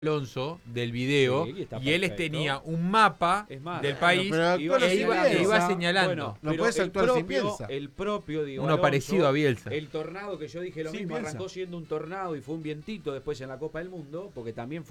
Alonso del video Sí, está y él perfecto. tenía un mapa Es más, del país pero iba- actualo e sin iba Bielsa. señalando. Bueno, No pero puedes actuar sin Bielsa. el propio Diego Uno Alonso, parecido a Bielsa. El tornado que yo dije lo Sin mismo, Bielsa. arrancó siendo un tornado y fue un vientito después en la Copa del Mundo, porque también